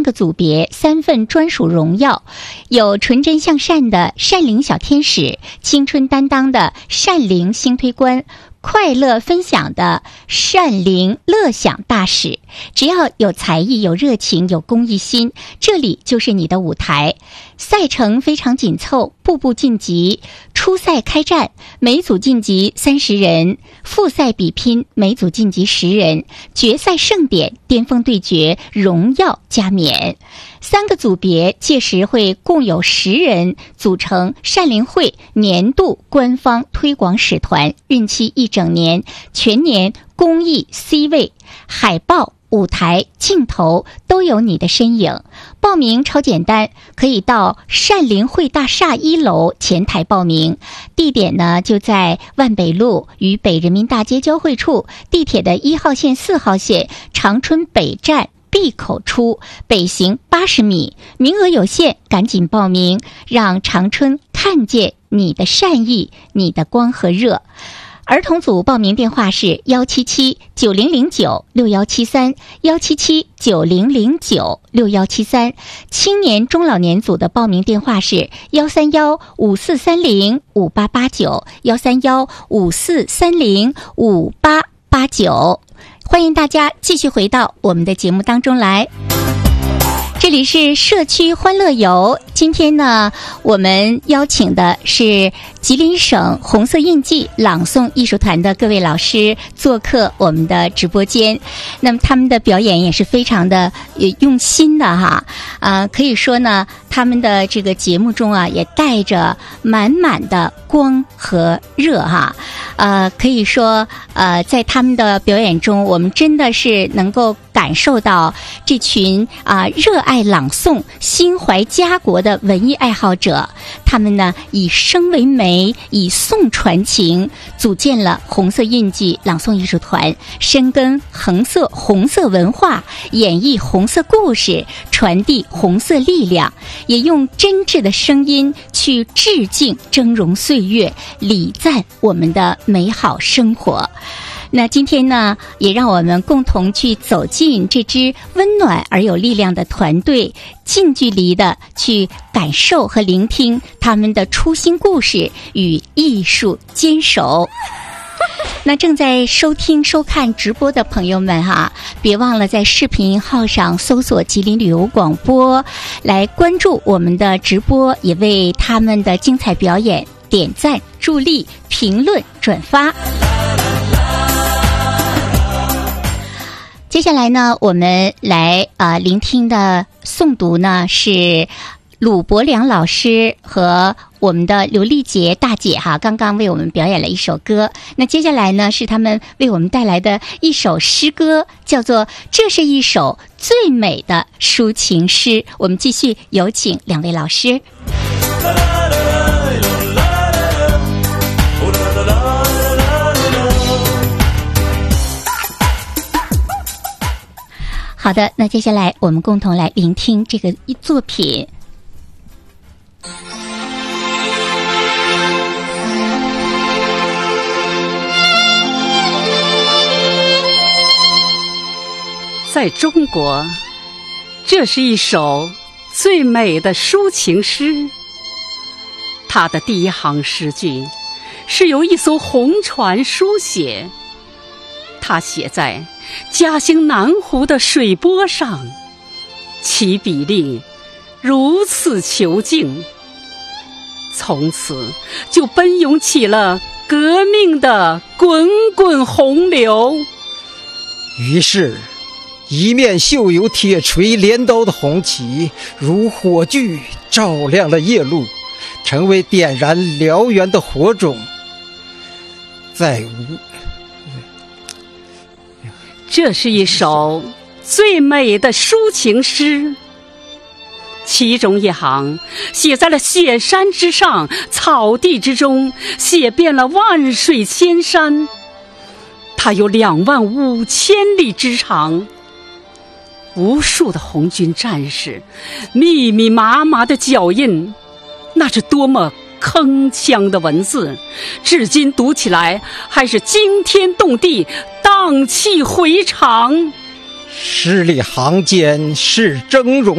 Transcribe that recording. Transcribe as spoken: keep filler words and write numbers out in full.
个组别，三份专属荣耀，有纯真向善的善灵小天使，青春担当的善灵星推官，快乐分享的善灵乐享大使。只要有才艺、有热情、有公益心，这里就是你的舞台。赛程非常紧凑，步步晋级。初赛开战，每组晋级三十人；复赛比拼，每组晋级十人；决赛盛典，巅峰对决，荣耀加冕。三个组别届时会共有十人组成善灵会年度官方推广使团，任期一整年，全年公益 C 位，海报、舞台、镜头都有你的身影。报名超简单，可以到善灵会大厦一楼前台报名，地点呢就在万北路与北人民大街交汇处，地铁的一号线、四号线，长春北站B口出，北行八十米，名额有限，赶紧报名，让长春看见你的善意，你的光和热。儿童组报名电话是幺七七九零零九六幺七三幺七七九零零九六幺七三，青年中老年组的报名电话是幺三幺五四三零五八八九幺三幺五四三零五八八九。欢迎大家继续回到我们的节目当中来。这里是社区欢乐游，今天呢，我们邀请的是吉林省红色印记朗诵艺术团的各位老师做客我们的直播间。那么他们的表演也是非常的用心的哈，啊、呃，可以说呢，他们的这个节目中啊，也带着满满的光和热哈，呃，可以说呃，在他们的表演中，我们真的是能够感受到这群啊、呃、热爱朗诵、心怀家国的文艺爱好者。他们呢以声为媒，以诵传情，组建了红色印记朗诵艺术团，深耕红色红色文化，演绎红色故事，传递红色力量，也用真挚的声音去致敬峥嵘岁月，礼赞我们的美好生活。那今天呢，也让我们共同去走进这支温暖而有力量的团队，近距离的去感受和聆听他们的初心故事与艺术坚守。那正在收听收看直播的朋友们哈，别忘了在视频号上搜索吉林旅游广播，来关注我们的直播，也为他们的精彩表演点赞、助力、评论、转发。接下来呢，我们来啊、呃、聆听的诵读呢是鲁伯良老师和我们的刘丽杰大姐哈，刚刚为我们表演了一首歌。那接下来呢是他们为我们带来的一首诗歌，叫做《这是一首最美的抒情诗》。我们继续有请两位老师。好的，那接下来我们共同来聆听这个作品。 在中国，这是一首最美的抒情诗。它的第一行诗句是由一艘红船书写，它写在嘉兴南湖的水波上，其比例如此遒劲，从此就奔涌起了革命的滚滚洪流。 于是一面绣有铁锤镰刀的红旗如火炬照亮了夜路，成为点燃燎原的火种。在无这是一首最美的抒情诗，其中一行写在了雪山之上，草地之中，写遍了万水千山。它有两万五千里之长，无数的红军战士，密密麻麻的脚印，那是多么铿锵的文字，至今读起来还是惊天动地，荡气回肠。 诗里行间是峥嵘